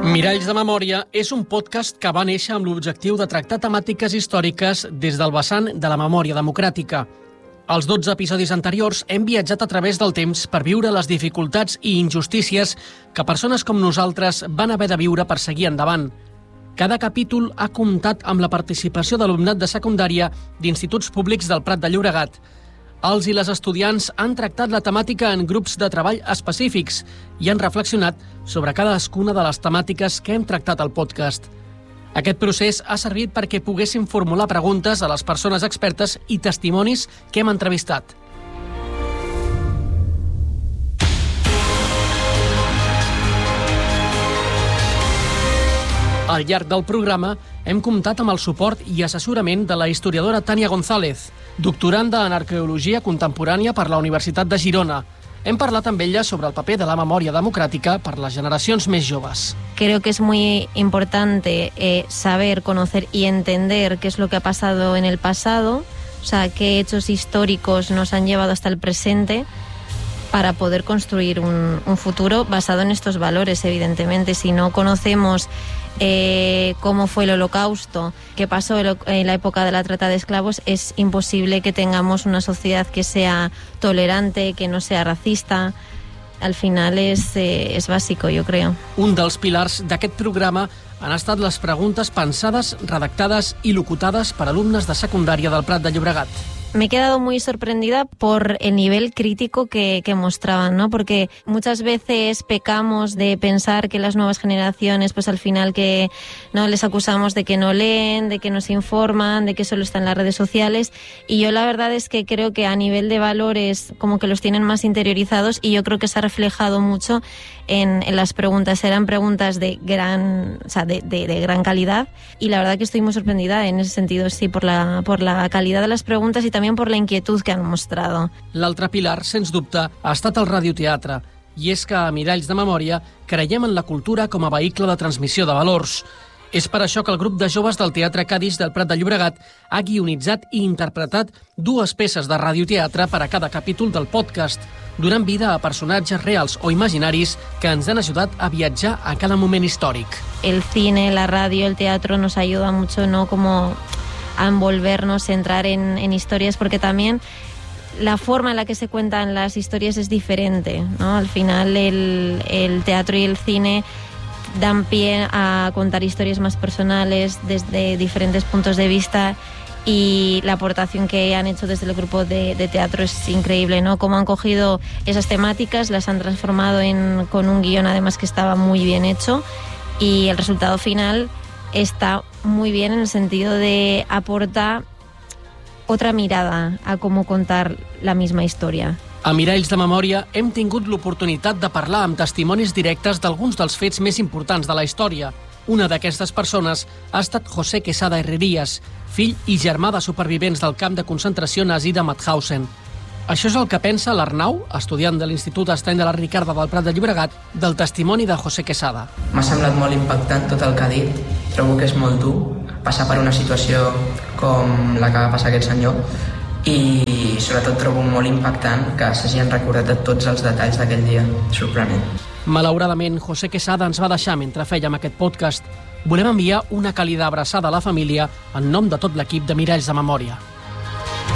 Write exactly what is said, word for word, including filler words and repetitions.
Miralls de Memòria és un podcast que va néixer amb l'objectiu de tractar temàtiques històriques des del vessant de la memòria democràtica. Als dotze episodis anteriors hem viatjat a través del temps per viure les dificultats i injustícies que persones com nosaltres van haver de viure per seguir endavant. Cada capítol ha comptat amb la participació d'alumnat de secundària d'instituts públics del Prat de Llobregat. Els i les estudiants han tractat la temàtica en grups de treball específics i han reflexionat sobre cadascuna de les temàtiques que hem tractat al podcast. Aquest procés ha servit perquè poguéssim formular preguntes a les persones expertes i testimonis que hem entrevistat. Al llarg del programa hem comptat amb el suport i assessorament de la historiadora Tània González, doctoranda en arqueologia contemporània per la Universitat de Girona. Hem parlat amb ella sobre el paper de la memòria democràtica per les generacions més joves. Creo que es muy importante eh, saber, conocer y entender qué es lo que ha pasado en el pasado, o sea, qué hechos históricos nos han llevado hasta el presente, para poder construir un, un futuro basado en estos valores, evidentemente. Si no conocemos eh, cómo fue el Holocausto, qué pasó en la época de la trata de esclavos, es imposible que tengamos una sociedad que sea tolerante, que no sea racista. Al final és, eh, és bàsico, jo crec. Un dels pilars d'aquest programa han estat les preguntes pensades, redactades i locutades per alumnes de secundària del Prat de Llobregat. Me he quedado muy sorprendida por el nivel crítico que, que mostraban, ¿no? Porque muchas veces pecamos de pensar que las nuevas generaciones, pues al final que no les acusamos de que no leen, de que no se informan, de que solo están en las redes sociales. Y yo la verdad es que creo que a nivel de valores como que los tienen más interiorizados y yo creo que se ha reflejado mucho en, en las preguntas. Eran preguntas de gran, o sea, de, de, de gran calidad y la verdad que estoy muy sorprendida en ese sentido, sí, por la, por la calidad de las preguntas y también también por la inquietud que han mostrado. L'altre pilar, sens dubte, ha estat el radioteatre, i és que a Miralls de Memòria creiem en la cultura com a vehicle de transmissió de valors. És per això que el grup de joves del Teatre Cadis del Prat de Llobregat ha guionitzat i interpretat dues peces de radioteatre per a cada capítol del podcast, donant vida a personatges reals o imaginaris que ens han ajudat a viatjar a cada moment històric. El cine, la radio, el teatro nos ayuda mucho, ¿no? Como a envolvernos, entrar en, en historias, porque también la forma en la que se cuentan las historias es diferente, ¿no? Al final el, el teatro y el cine dan pie a contar historias más personales desde diferentes puntos de vista y la aportación que han hecho desde el grupo de, de teatro es increíble, ¿no? Cómo han cogido esas temáticas, las han transformado en, con un guión además que estaba muy bien hecho y el resultado final está muy bien en el sentido de aportar otra mirada a cómo contar la misma història. A Miralls de Memòria hem tingut l'oportunitat de parlar amb testimonis directes d'alguns dels fets més importants de la història. Una d'aquestes persones ha estat José Quesada Herrerías, fill i germà de supervivents del camp de concentració nazi de Mauthausen. Això és el que pensa l'Arnau, estudiant de l'Institut Estany de la Ricarda del Prat de Llobregat, del testimoni de José Quesada. M'ha semblat molt impactant tot el que ha dit. Trobo que és molt dur passar per una situació com la que va passar aquest senyor i sobretot trobo molt impactant que s'hagin recordat de tots els detalls d'aquell dia. Sorprenent. Malauradament, José Quesada ens va deixar mentre fèiem aquest podcast. Volem enviar una càlida abraçada a la família en nom de tot l'equip de Miralls de Memòria.